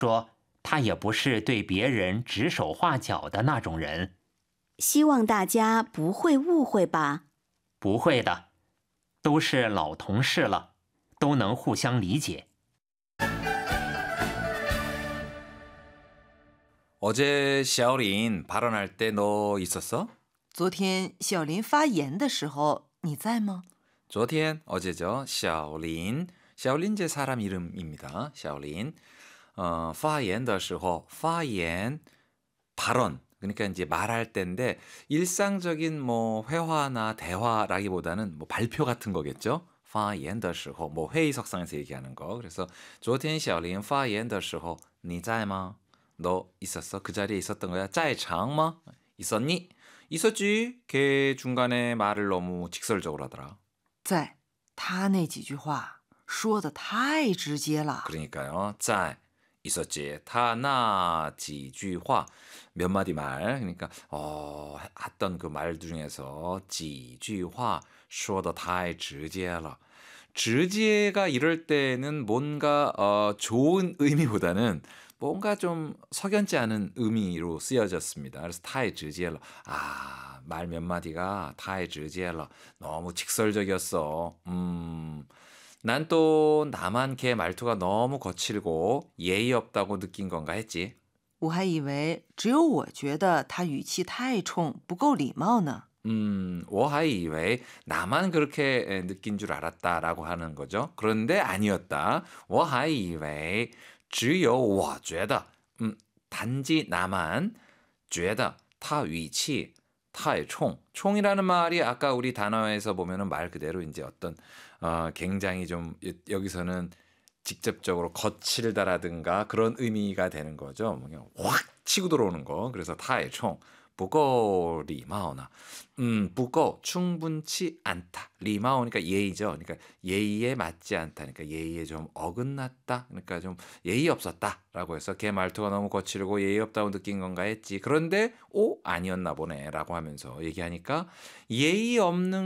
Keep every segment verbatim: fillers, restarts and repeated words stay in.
说他也不是对别人指手画脚的那种人。 希望大家不会误会吧？ 不会的，都是老同事了，都能互相理解。 어제 샤오린 발언할 때 너 있었어? 昨天小林发言的时候，你在吗？ 昨天 어제죠. 샤오린. 샤오린 제 사람 이름입니다. 샤오린. 어, 发言的时候, 发言 발언. 그러니까 이제 말할 때인데 일상적인 뭐 회화나 대화라기보다는 뭐 발표 같은 거겠죠. 发言的时候, 뭐 회의석상에서 얘기하는 거. 그래서 昨天小林发言的时候你在吗? 너 있었어? 그 자리에 있었던 거야? 在场吗? 있었니? 있었지. 걔 중간에 말을 너무 직설적으로 하더라. 在，他那几句话说的太直接了。 그러니까요. 在 있었지. 다 나几句话 몇 마디 말. 그러니까 어, 했던 그 말 중에서 几句话说的太直接了. 直接가 이럴 때는 뭔가 어, 좋은 의미보다는 뭔가 좀 석연치 않은 의미로 쓰여졌습니다. 그래서 타이直接了. 아, 말 몇 마디가 타이 直接了. 너무 직설적이었어. 음, 난 또 나만 걔 말투가 너무 거칠고 예의 없다고 느낀 건가 했지. 我还以为只有我觉得他语气太冲，不够礼貌呢。 음, 我还以为 나만 그렇게 느낀 줄 알았다라고 하는 거죠. 그런데 아니었다. 我还以为只有我觉得 음, 단지 나만 觉得 타 위치 太冲 총이라는 말이 아까 우리 단어에서 보면은 말 그대로 이제 어떤 어, 굉장히 좀 여기서는 직접적으로 거칠다라든가 그런 의미가 되는 거죠. 그냥 확 치고 들어오는 거. 그래서 太冲 不够礼貌나. 음, 不够 충분치 않다. 礼貌 그러니까 예의죠. 그러니까 예의에 맞지 않다. 그러니까 예의에 좀 어긋났다. 그러니까 좀 예의 없었다라고 해서 걔 말투가 너무 거칠고 예의 없다고 느낀 건가 했지. 그런데 오 아니었나 보네라고 하면서 얘기하니까 예의 없는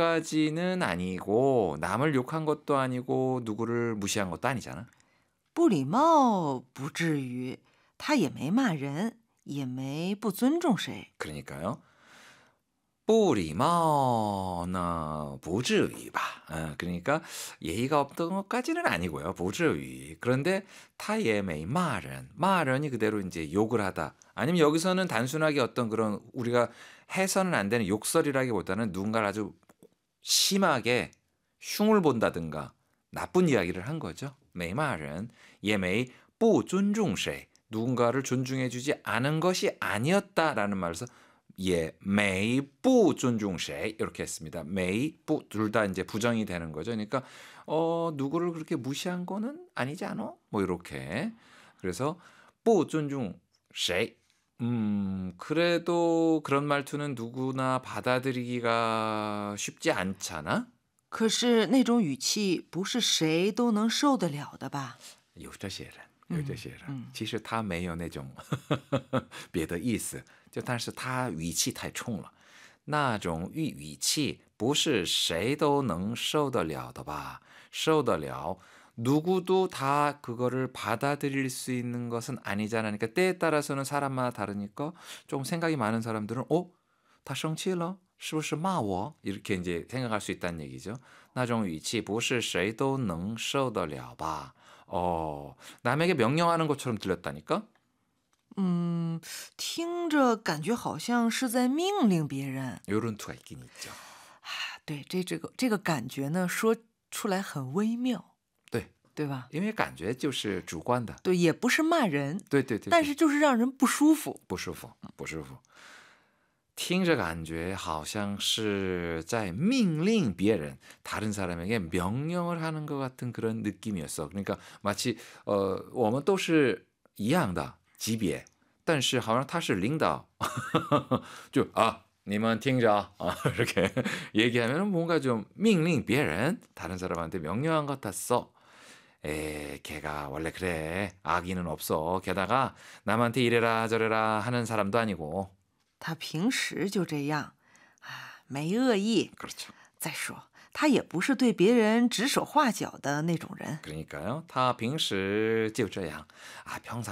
것까지는 아니고 남을 욕한 것도 아니고 누구를 무시한 것도 아니잖아. 不礼貌不至于，他也没骂人，也没不尊重谁。 그러니까요. 不礼貌呢不至于吧. 어, 그러니까 예의가 없던 것까지는 아니고요. 不至于. 그런데 他也没骂人. 骂人이 그대로 이제 욕을 하다. 아니면 여기서는 단순하게 어떤 그런 우리가 해서는 안 되는 욕설이라기보다는 누군가를 아주 심하게 흉을 본다든가 나쁜 이야기를 한 거죠. 没骂人, 也没不尊重谁. 누군가를 존중해주지 않은 것이 아니었다라는 말에서 예, 没不尊重谁 이렇게 했습니다. 没不둘 다 이제 부정이 되는 거죠. 그러니까 어 누구를 그렇게 무시한 거는 아니지 않아? 뭐 이렇게. 그래서 不尊重谁 음, 그래도 그런 말투는 누구나 받아들이기가 쉽지 않잖아. 可是那种语气不是谁都能受得了的吧？ 有这些人。有这些人，其实他没有那种别的意思，就但是他语气太冲了，那种语语气不是谁都能受得了的吧？受得了， 누구도 다 그거를 받아들일 수 있는 것은 아니잖아. 그러니까 때에 따라서는 사람마다 다르니까 좀 생각이 많은 사람들은 어? 다 生气了? 是不是骂我? 이렇게 이제 생각할 수 있다는 얘기죠. 那种语气不是谁都能受得了吧? 어, 남에게 명령하는 것처럼 들렸다니까? 嗯，听着感觉好像是在命令别人。 요런 투가 있긴 있죠. 啊，对，这这个这个感觉呢，说出来很微妙， 对， 对吧？ 因为感觉就是主观的。 对，也不是骂人， 对对对， 但是就是让人不舒服。 不舒服，不舒服。听着感觉好像是在命令别人, 다른 사람에게 명령을 하는 것 같은 그런 느낌이었어. 그러니까 마치 어, 我们都是一样的级别, 但是好像他是领导, 就啊, 你们听着, 아, 이렇게 얘기하면 뭔가 좀命令别人, 다른 사람한테 명령한 것 같았어. 에, 걔가 원래 그래. 악의는 없어. 게다가 남한테 이래라 저래라 하는 사람도 아니고. 他平时就这样，啊，没恶意。 그렇죠. 再说，他也不是对别人指手画脚的那种人。 그러니까요. 他平时就这样. 아, 평상